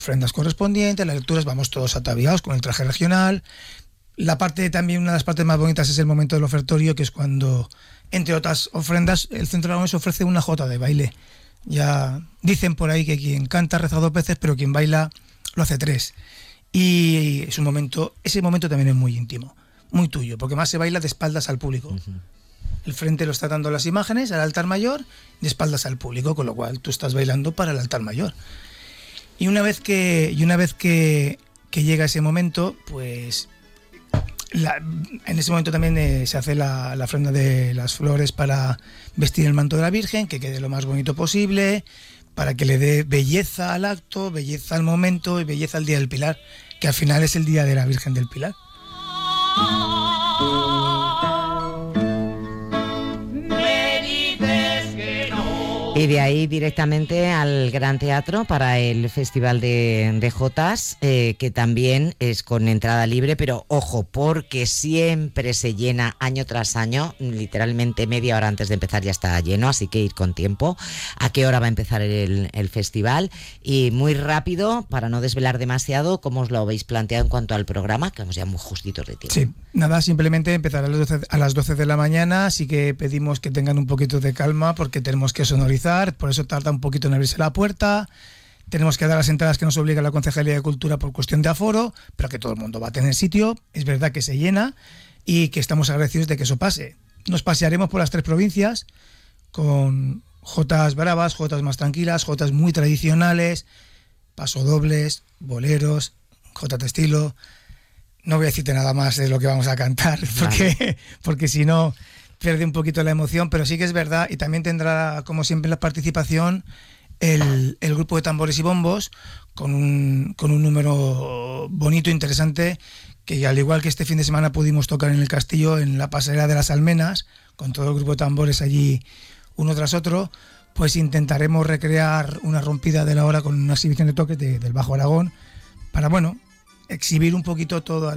ofrendas correspondientes, las lecturas, vamos todos ataviados con el traje regional. La parte también, una de las partes más bonitas es el momento del ofertorio, que es cuando, entre otras ofrendas, el Centro de Aragones ofrece una jota de baile. Ya dicen por ahí que quien canta reza 2 veces, pero quien baila lo hace 3. Y es un momento, ese momento también es muy íntimo, muy tuyo, porque más se baila de espaldas al público. Uh-huh. El frente lo está dando las imágenes al altar mayor, de espaldas al público, con lo cual tú estás bailando para el altar mayor. Y una vez que llega ese momento, pues en ese momento también se hace la ofrenda de las flores para vestir el manto de la Virgen, que quede lo más bonito posible, para que le dé belleza al acto, belleza al momento y belleza al Día del Pilar, que al final es el Día de la Virgen del Pilar. Y de ahí directamente al Gran Teatro para el Festival de Jotas, que también es con entrada libre, pero ojo, porque siempre se llena año tras año, literalmente media hora antes de empezar ya está lleno, así que ir con tiempo. ¿A qué hora va a empezar el festival? Y muy rápido, para no desvelar demasiado, ¿cómo os lo habéis planteado en cuanto al programa? Que vamos ya muy justitos de tiempo. Sí, nada, simplemente empezar a las 12 de la mañana, así que pedimos que tengan un poquito de calma porque tenemos que sonorizar. Por eso tarda un poquito en abrirse la puerta. Tenemos que dar las entradas que nos obliga la Concejalía de Cultura por cuestión de aforo, pero que todo el mundo va a tener sitio. Es verdad que se llena y que estamos agradecidos de que eso pase. Nos pasearemos por las 3 provincias con jotas bravas, jotas más tranquilas, jotas muy tradicionales, pasodobles, boleros, jotas de estilo. No voy a decirte nada más de lo que vamos a cantar, porque si no pierde un poquito la emoción, pero sí que es verdad, y también tendrá, como siempre, la participación el grupo de tambores y bombos con un número bonito, interesante, que al igual que este fin de semana pudimos tocar en el Castillo, en la pasarela de las Almenas, con todo el grupo de tambores allí uno tras otro, pues intentaremos recrear una rompida de la hora con una exhibición de toques del Bajo Aragón, para, bueno, exhibir un poquito todo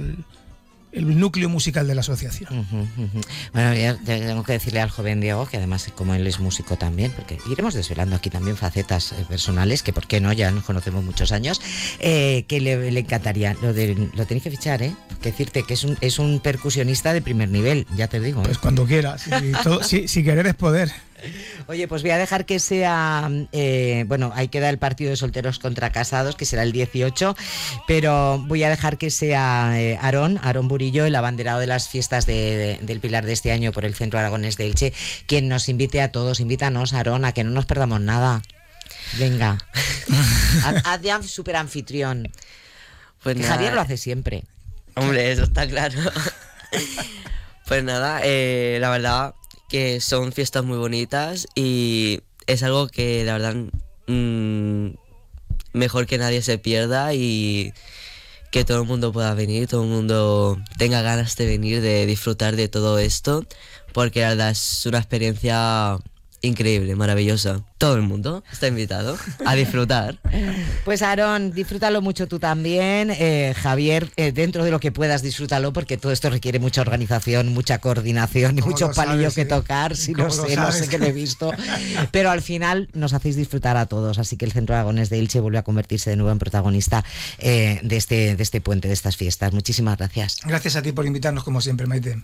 el núcleo musical de la asociación. Bueno, ya tengo que decirle al joven Diego, que además como él es músico también, porque iremos desvelando aquí también facetas personales, que por qué no, ya nos conocemos muchos años, que le encantaría. Lo tenéis que fichar, que decirte que es un percusionista de primer nivel, ya te digo. Pues cuando quieras, si querer es poder. Oye, pues voy a dejar que sea, ahí queda el partido de solteros contra casados, que será el 18, pero voy a dejar que sea Aarón Burillo, el abanderado de las fiestas del Pilar de este año por el Centro Aragonés de Elche, quien nos invite a todos. Invítanos, Aarón, a que no nos perdamos nada. Venga, haz de súper anfitrión. Pues nada, Javier lo hace siempre. Hombre, eso está claro. Pues nada, la verdad que son fiestas muy bonitas y es algo que la verdad mejor que nadie se pierda y que todo el mundo pueda venir, todo el mundo tenga ganas de venir, de disfrutar de todo esto, porque la verdad es una experiencia increíble, maravillosa. Todo el mundo está invitado a disfrutar. Pues Aarón, disfrútalo mucho tú también. Javier, dentro de lo que puedas, disfrútalo, porque todo esto requiere mucha organización, mucha coordinación y muchos palillos que tocar. Si no sé que lo he visto. Pero al final nos hacéis disfrutar a todos. Así que el Centro Aragonés de Elche vuelve a convertirse de nuevo en protagonista de este puente, de estas fiestas. Muchísimas gracias. Gracias a ti por invitarnos, como siempre, Maite.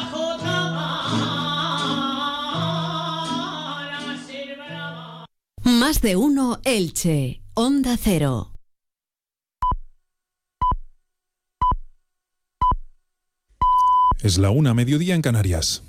Más de uno Elche, Onda Cero. Es la 1:00 mediodía en Canarias.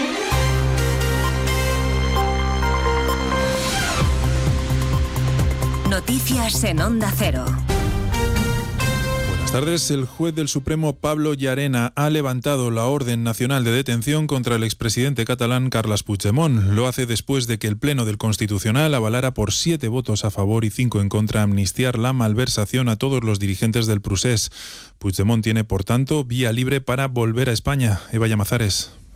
Noticias en Onda Cero. Buenas tardes. El juez del Supremo Pablo Llarena ha levantado la orden nacional de detención contra el expresidente catalán Carles Puigdemont. Lo hace después de que el Pleno del Constitucional avalara por 7 votos a favor y 5 en contra amnistiar la malversación a todos los dirigentes del procés. Puigdemont tiene, por tanto, vía libre para volver a España. Eva Llamazares.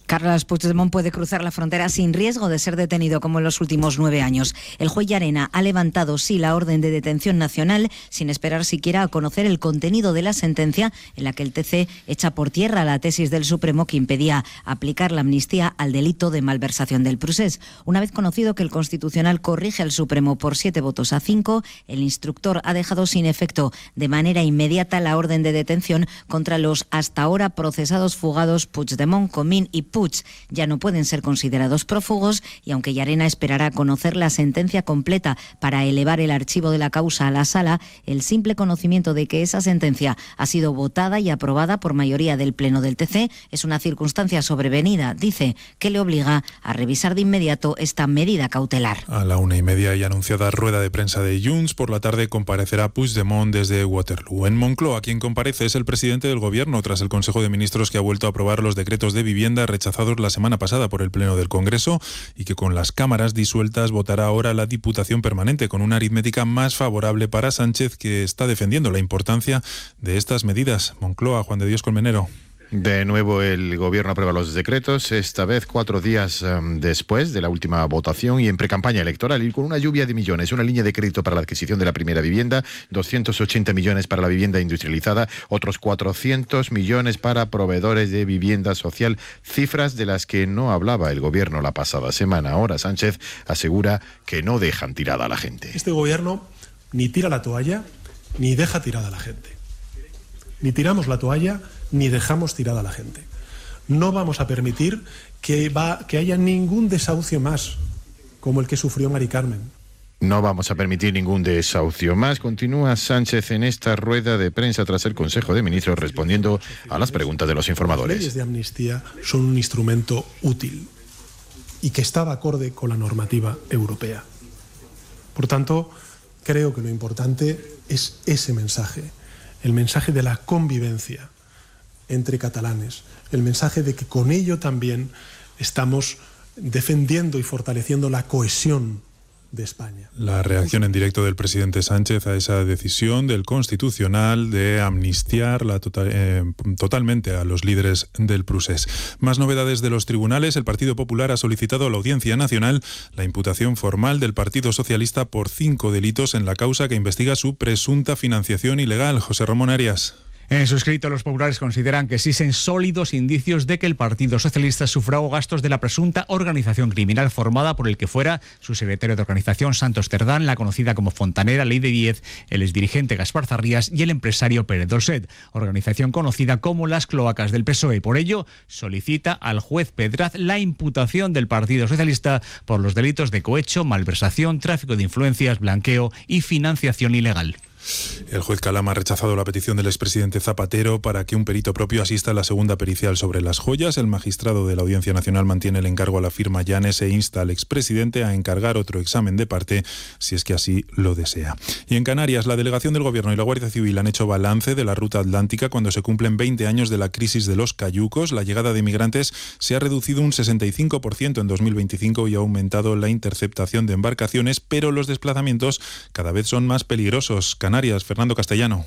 Carles Puigdemont puede cruzar la frontera sin riesgo de ser detenido como en los últimos 9 años. El juez Llarena ha levantado sí la orden de detención nacional sin esperar siquiera a conocer el contenido de la sentencia en la que el TC echa por tierra la tesis del Supremo que impedía aplicar la amnistía al delito de malversación del procés. Una vez conocido que el Constitucional corrige al Supremo por 7 votos a 5, el instructor ha dejado sin efecto de manera inmediata la orden de detención contra los hasta ahora procesados fugados Puigdemont, Comín y Puig. Ya no pueden ser considerados prófugos y aunque Llarena esperará conocer la sentencia completa para elevar el archivo de la causa a la sala, el simple conocimiento de que esa sentencia ha sido votada y aprobada por mayoría del Pleno del TC es una circunstancia sobrevenida, dice, que le obliga a revisar de inmediato esta medida cautelar. A la 1:30 y anunciada rueda de prensa de Junts, por la tarde comparecerá Puigdemont desde Waterloo. En Moncloa, quien comparece es el presidente del Gobierno tras el Consejo de Ministros que ha vuelto a aprobar los decretos de vivienda rechazados la semana pasada por el Pleno del Congreso y que con las cámaras disueltas votará ahora la Diputación Permanente con una aritmética más favorable para Sánchez, que está defendiendo la importancia de estas medidas. Moncloa, Juan de Dios Colmenero. De nuevo el Gobierno aprueba los decretos, esta vez 4 días después de la última votación y en precampaña electoral, y con una lluvia de millones, una línea de crédito para la adquisición de la primera vivienda, 280 millones para la vivienda industrializada, otros 400 millones para proveedores de vivienda social, cifras de las que no hablaba el Gobierno la pasada semana. Ahora Sánchez asegura que no dejan tirada a la gente. Este Gobierno ni tira la toalla ni deja tirada a la gente. Ni tiramos la toalla ni dejamos tirada a la gente. No vamos a permitir que haya ningún desahucio más como el que sufrió Mari Carmen. No vamos a permitir ningún desahucio más, continúa Sánchez en esta rueda de prensa tras el Consejo de Ministros respondiendo a las preguntas de los informadores. Las leyes de amnistía son un instrumento útil y que estaba acorde con la normativa europea. Por tanto, creo que lo importante es ese mensaje, el mensaje de la convivencia entre catalanes, el mensaje de que con ello también estamos defendiendo y fortaleciendo la cohesión de España. La reacción en directo del presidente Sánchez a esa decisión del Constitucional de amnistiar totalmente a los líderes del procés. Más novedades de los tribunales. El Partido Popular ha solicitado a la Audiencia Nacional la imputación formal del Partido Socialista por 5 delitos en la causa que investiga su presunta financiación ilegal. José Ramón Arias. En su escrito, los populares consideran que existen sólidos indicios de que el Partido Socialista sufragó gastos de la presunta organización criminal formada por el que fuera su secretario de organización Santos Cerdán, la conocida como Fontanera, Ley de 10, el exdirigente Gaspar Zarrías y el empresario Pérez Dolcet, organización conocida como las cloacas del PSOE. Por ello, solicita al juez Pedraz la imputación del Partido Socialista por los delitos de cohecho, malversación, tráfico de influencias, blanqueo y financiación ilegal. El juez Calama ha rechazado la petición del expresidente Zapatero para que un perito propio asista a la segunda pericial sobre las joyas. El magistrado de la Audiencia Nacional mantiene el encargo a la firma Llanes e insta al expresidente a encargar otro examen de parte si es que así lo desea. Y en Canarias, la delegación del Gobierno y la Guardia Civil han hecho balance de la ruta atlántica cuando se cumplen 20 años de la crisis de los cayucos. La llegada de migrantes se ha reducido un 65% en 2025 y ha aumentado la interceptación de embarcaciones, pero los desplazamientos cada vez son más peligrosos. Canarias, Fernando Castellano.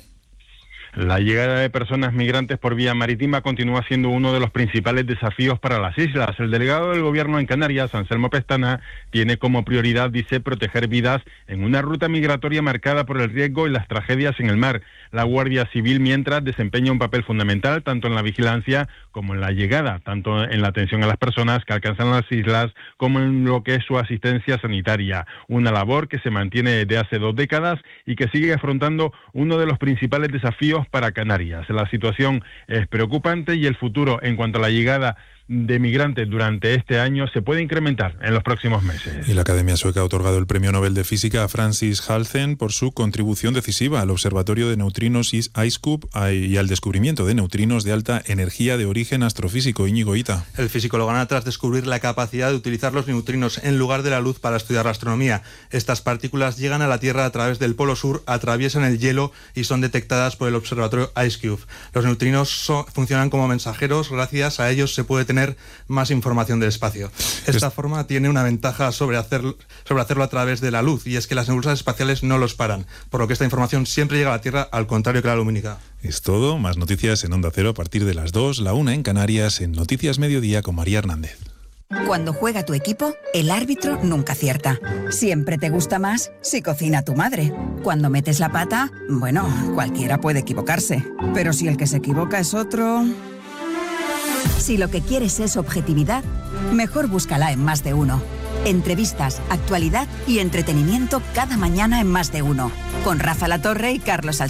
La llegada de personas migrantes por vía marítima continúa siendo uno de los principales desafíos para las islas. El delegado del Gobierno en Canarias, Anselmo Pestana, tiene como prioridad, dice, proteger vidas en una ruta migratoria marcada por el riesgo y las tragedias en el mar. La Guardia Civil, mientras, desempeña un papel fundamental tanto en la vigilancia como en la llegada, tanto en la atención a las personas que alcanzan las islas como en lo que es su asistencia sanitaria. Una labor que se mantiene desde hace 2 décadas y que sigue afrontando uno de los principales desafíos para Canarias. La situación es preocupante y el futuro en cuanto a la llegada de migrantes durante este año se puede incrementar en los próximos meses. Y la Academia Sueca ha otorgado el Premio Nobel de Física a Francis Halsen por su contribución decisiva al Observatorio de Neutrinos IceCube y al descubrimiento de neutrinos de alta energía de origen astrofísico. Íñigo Ita. El físico lo gana tras descubrir la capacidad de utilizar los neutrinos en lugar de la luz para estudiar la astronomía. Estas partículas llegan a la Tierra a través del Polo Sur, atraviesan el hielo y son detectadas por el Observatorio IceCube. Los neutrinos funcionan como mensajeros, gracias a ellos se puede obtener más información del espacio. Esta forma tiene una ventaja sobre hacerlo a través de la luz, y es que las nebulosas espaciales no los paran, por lo que esta información siempre llega a la Tierra, al contrario que la lumínica. Es todo. Más noticias en Onda Cero a partir de las 2, la 1 en Canarias, en Noticias Mediodía con María Hernández. Cuando juega tu equipo, el árbitro nunca acierta. Siempre te gusta más si cocina tu madre. Cuando metes la pata, bueno, cualquiera puede equivocarse. Pero si el que se equivoca es otro... Si lo que quieres es objetividad, mejor búscala en Más de Uno. Entrevistas, actualidad y entretenimiento cada mañana en Más de Uno. Con Rafa Latorre y Carlos Alsina.